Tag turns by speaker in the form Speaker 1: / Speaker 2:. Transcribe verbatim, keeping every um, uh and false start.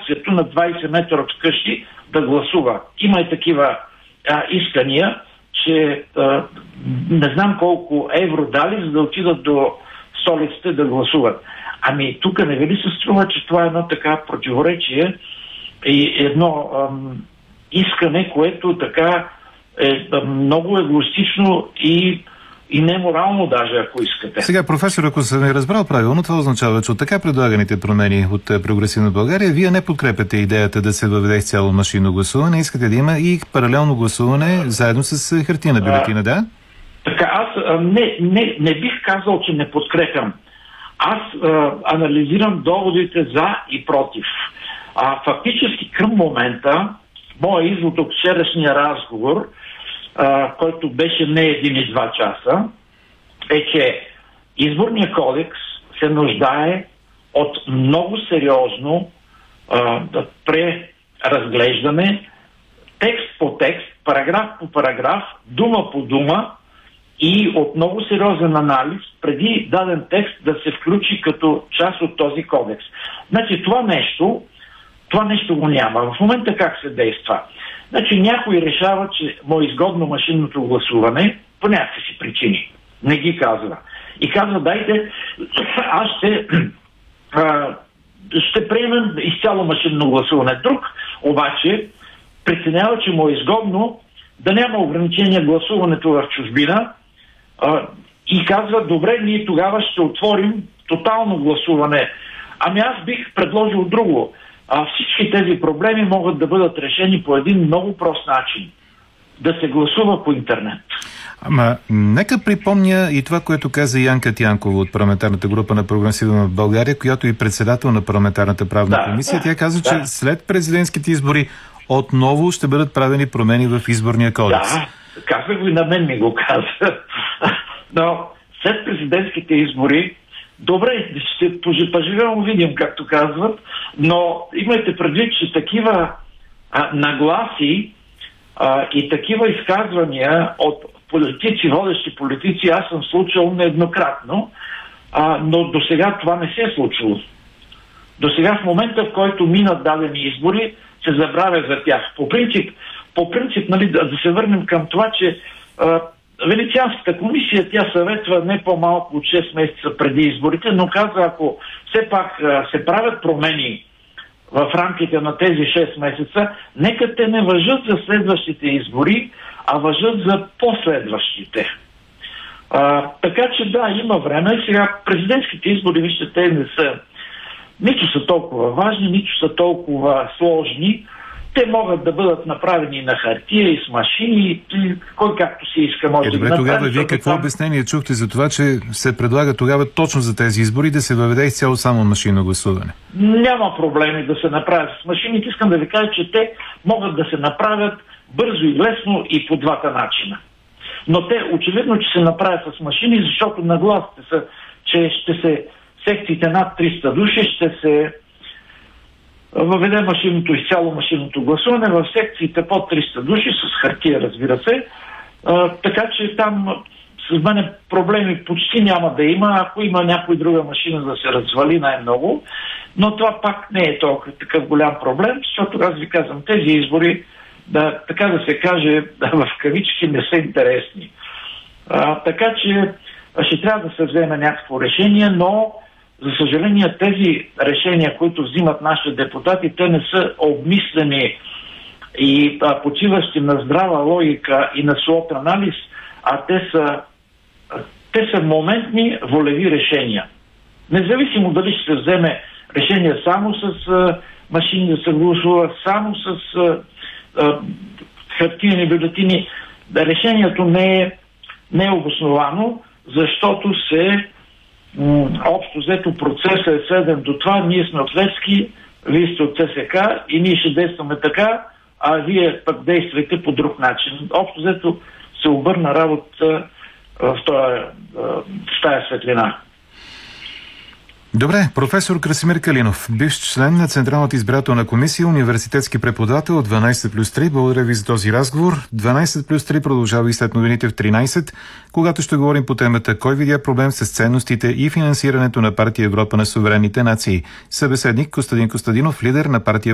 Speaker 1: препятствието на двайсет метра от къщи да гласува. Има и такива а, искания, че а, не знам колко евро дали, за да отидат до столицата да гласуват. Ами тук не ви ли се струва, че това е едно така противоречие и едно ам, искане, което така е много егоистично и и неморално даже, ако искате.
Speaker 2: Сега, професор, ако съм ви разбрал правилно, това означава, че от така предлаганите промени от Прогресивна България, вие не подкрепяте идеята да се въведе изцяло машинно гласуване, искате да има и паралелно гласуване заедно с хартиена бюлетина, да?
Speaker 1: Така, аз а, не, не, не бих казал, че не подкрепям. Аз а, анализирам доводите за и против. А, фактически към момента, моят извод от вчерашния разговор, Uh, който беше не един и два часа, е, че изборният кодекс се нуждае от много сериозно uh, да преразглеждане, текст по текст, параграф по параграф, дума по дума и от много сериозен анализ, преди даден текст да се включи като част от този кодекс. Значи това нещо, това нещо го няма. В момента как се действа? Значи някой решава, че му е изгодно машинното гласуване по някакви си причини. Не ги казва. И казва, дайте, аз ще, а, ще приемем изцяло машинно гласуване. Друг обаче преценява, че му е изгодно да няма ограничение гласуването в чужбина а, и казва, добре, ние тогава ще отворим тотално гласуване. Ами аз бих предложил друго. А всички тези проблеми могат да бъдат решени по един много прост начин. Да се гласува по интернет.
Speaker 2: Ама, нека припомня и това, което каза Янка Тянкова от парламентарната група на Прогресивна България, която е председател на парламентарната правна да, комисия. Тя каза, да. че след президентските избори отново ще бъдат правени промени в изборния кодекс.
Speaker 1: Да, каза го и на мен ми го каза. Но след президентските избори добре, ще поживемо, видим, както казват, но имайте предвид, че такива а, нагласи а, и такива изказвания от политици, водещи политици, аз съм случил нееднократно, а, но до сега това не се е случило. До сега в момента, в който минат дадени избори, се забравя за тях. По принцип, по принцип нали, да, да се върнем към това, че а, Венецианската комисия, тя съветва не по-малко от шест месеца преди изборите, но казва, ако все пак а, се правят промени в рамките на тези шест месеца, нека те не важат за следващите избори, а важат за последващите. А, така че да, има време. Сега президентските избори, вижте, те не са нито са толкова важни, нито са толкова сложни. Те могат да бъдат направени на хартия и с машини, и кой както си иска може
Speaker 2: е, добре,
Speaker 1: да направи.
Speaker 2: тогава вие какво там... обяснение чухте за това, че се предлага тогава точно за тези избори да се въведе изцяло само машинно гласуване?
Speaker 1: Няма проблеми да се направят с машините. Искам да ви кажа, че те могат да се направят бързо и лесно и по двата начина. Но те очевидно, че се направят с машини, защото нагласите са, че ще се секциите над триста души ще се въведе машинното, изцяло машинното гласуване в секциите под триста души, с хартия, разбира се. А, така че там с мене проблеми почти няма да има, ако има някой друга машина да се развали най-много. Но това пак не е толкова такъв голям проблем, защото аз ви казвам, тези избори, да, така да се каже, да, в кавички не са интересни. А, така че ще трябва да се вземе някакво решение, но за съжаление, тези решения, които взимат нашите депутати, те не са обмислени и а, почиващи на здрава логика и на слот анализ, а те са, те са моментни волеви решения. Независимо дали ще се вземе решение само с а, машини да се гласува, само с а, а, хартиени бюлетини, решението не е, не е обосновано, защото се общо взето процесът е сведен до това, ние сме от Левски, вие сте от ЦСК и ние ще действаме така, а вие пък действайте по друг начин. Общо взето се обърна работа в тази светлина.
Speaker 2: Добре, професор Красимир Калинов, бивш член на Централната избирателна комисия, университетски преподавател от дванайсет плюс три. Благодаря ви за този разговор. дванайсет плюс три продължава и след новините в тринайсет, когато ще говорим по темата кой видя проблем с ценностите и финансирането на партия Европа на суверенните нации. Събеседник Костадин Костадинов, лидер на партия